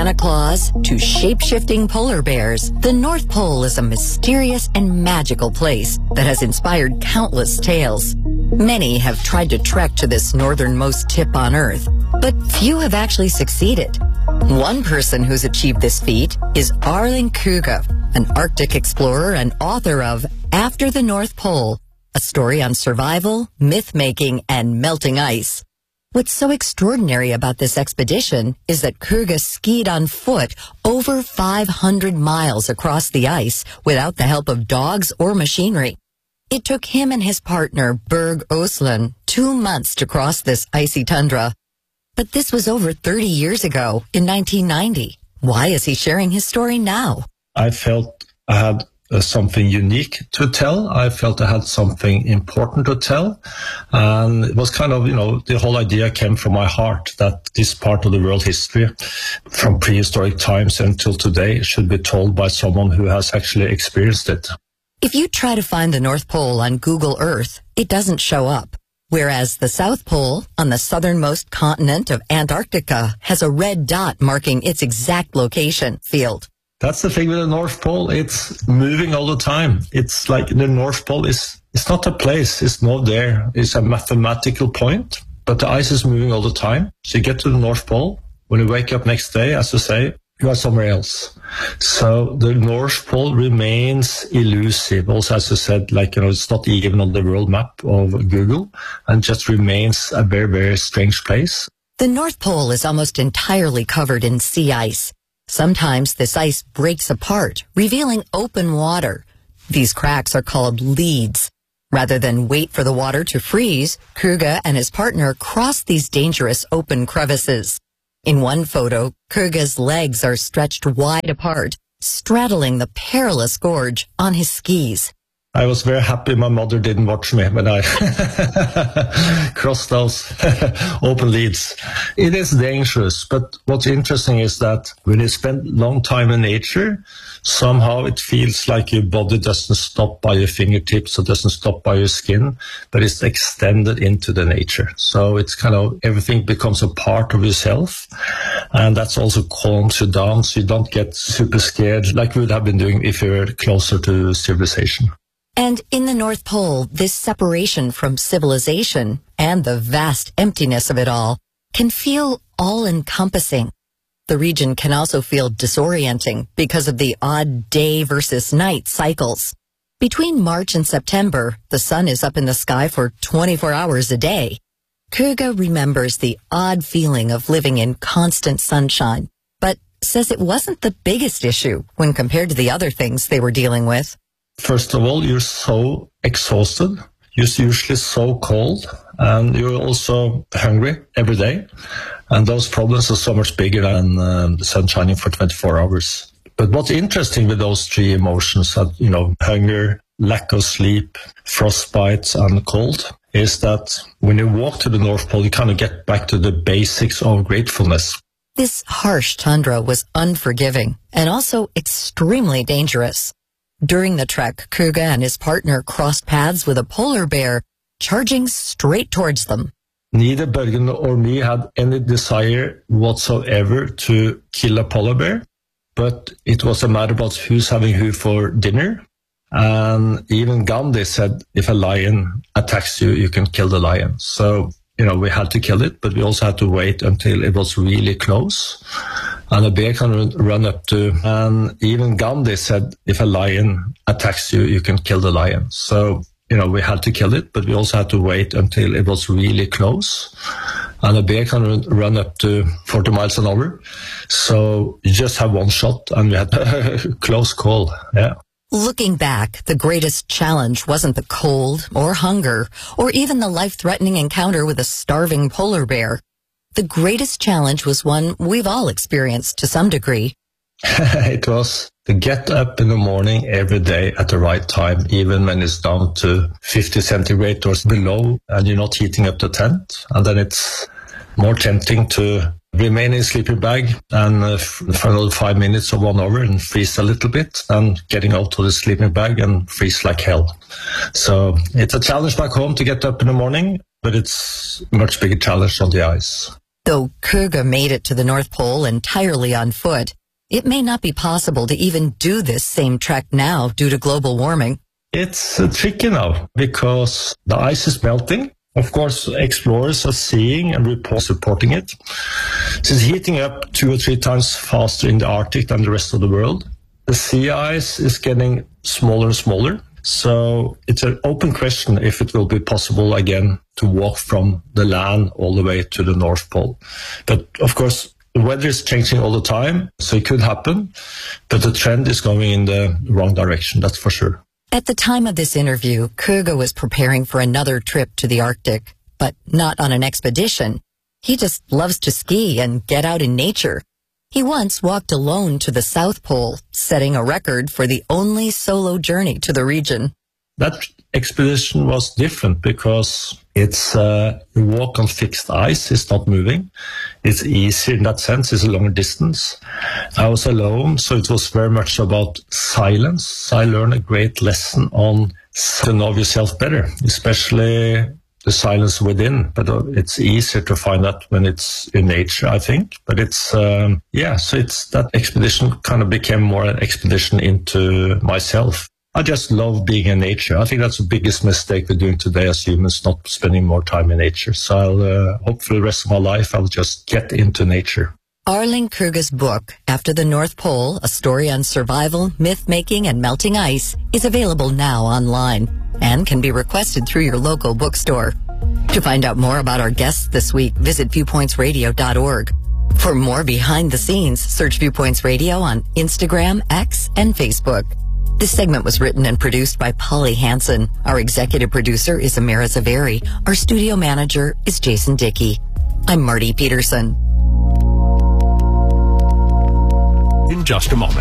Santa Claus to shape-shifting polar bears, the North Pole is a mysterious and magical place that has inspired countless tales. Many have tried to trek to this northernmost tip on Earth, but few have actually succeeded. One person who's achieved this feat is Erling Kruger, an Arctic explorer and author of After the North Pole, a story on survival, myth-making, and melting ice. What's so extraordinary about this expedition is that Kruger skied on foot over 500 miles across the ice without the help of dogs or machinery. It took him and his partner, Berg Osland, 2 months to cross this icy tundra. But this was over 30 years ago, in 1990. Why is he sharing his story now? I felt I had something unique to tell. I felt I had something important to tell. And it was kind of, the whole idea came from my heart that this part of the world history from prehistoric times until today should be told by someone who has actually experienced it. If you try to find the North Pole on Google Earth, it doesn't show up. Whereas the South Pole, on the southernmost continent of Antarctica, has a red dot marking its exact location field. That's the thing with the North Pole. It's moving all the time. It's like the North Pole it's not a place. It's not there. It's a mathematical point, but the ice is moving all the time. So you get to the North Pole. When you wake up next day, as you say, you are somewhere else. So the North Pole remains elusive. Also, as you said, it's not even on the world map of Google and just remains a very, very strange place. The North Pole is almost entirely covered in sea ice. Sometimes this ice breaks apart, revealing open water. These cracks are called leads. Rather than wait for the water to freeze, Kruger and his partner cross these dangerous open crevices. In one photo, Kruger's legs are stretched wide apart, straddling the perilous gorge on his skis. I was very happy my mother didn't watch me when I crossed those open leads. It is dangerous, but what's interesting is that when you spend long time in nature, somehow it feels like your body doesn't stop by your fingertips or doesn't stop by your skin, but it's extended into the nature. So it's kind of everything becomes a part of yourself, and that's also calms you down so you don't get super scared like you would have been doing if you were closer to civilization. And in the North Pole, this separation from civilization and the vast emptiness of it all can feel all-encompassing. The region can also feel disorienting because of the odd day versus night cycles. Between March and September, the sun is up in the sky for 24 hours a day. Kruger remembers the odd feeling of living in constant sunshine, but says it wasn't the biggest issue when compared to the other things they were dealing with. First of all, you're so exhausted. You're usually so cold, and you're also hungry every day. And those problems are so much bigger than the sun shining for 24 hours. But what's interesting with those three emotions, hunger, lack of sleep, frostbite, and cold, is that when you walk to the North Pole, you kind of get back to the basics of gratefulness. This harsh tundra was unforgiving and also extremely dangerous. During the trek, Kruger and his partner crossed paths with a polar bear charging straight towards them. Neither Bergen or me had any desire whatsoever to kill a polar bear, but it was a matter about who's having who for dinner. And even Gandhi said, if a lion attacks you, you can kill the lion. So, we had to kill it, but we also had to wait until it was really close. And a bear can run up to, and even Gandhi said, if a lion attacks you, you can kill the lion. So, we had to kill it, but we also had to wait until it was really close. And a bear can run up to 40 miles an hour. So you just have one shot, and we had a close call. Yeah. Looking back, the greatest challenge wasn't the cold or hunger or even the life-threatening encounter with a starving polar bear. The greatest challenge was one we've all experienced to some degree. It was to get up in the morning every day at the right time, even when it's down to 50 centigrade or below and you're not heating up the tent. And then it's more tempting to remain in a sleeping bag and for another 5 minutes or 1 hour and freeze a little bit, and getting out of the sleeping bag and freeze like hell. So it's a challenge back home to get up in the morning, but it's a much bigger challenge on the ice. Though Kruger made it to the North Pole entirely on foot, it may not be possible to even do this same trek now due to global warming. It's tricky now because the ice is melting. Of course, explorers are seeing and reports supporting it. It's heating up 2 or 3 times faster in the Arctic than the rest of the world. The sea ice is getting smaller and smaller. So it's an open question if it will be possible again to walk from the land all the way to the North Pole. But of course, the weather is changing all the time, so it could happen. But the trend is going in the wrong direction, that's for sure. At the time of this interview, Kruger was preparing for another trip to the Arctic, but not on an expedition. He just loves to ski and get out in nature. He once walked alone to the South Pole, setting a record for the only solo journey to the region. That expedition was different because it's a walk on fixed ice. It's not moving. It's easier in that sense. It's a longer distance. I was alone, so it was very much about silence. I learned a great lesson on to know yourself better, especially the silence within. But it's easier to find that when it's in nature, I think. But it's, so it's that expedition kind of became more an expedition into myself. I just love being in nature. I think that's the biggest mistake we're doing today as humans, not spending more time in nature. So I'll hope for the rest of my life, I'll just get into nature. Arling Kruger's book, After the North Pole, A Story on Survival, Myth-Making, and Melting Ice, is available now online and can be requested through your local bookstore. To find out more about our guests this week, visit viewpointsradio.org. For more behind the scenes, search Viewpoints Radio on Instagram, X, and Facebook. This segment was written and produced by Polly Hansen. Our executive producer is Amira Zaveri. Our studio manager is Jason Dickey. I'm Marty Peterson. In just a moment.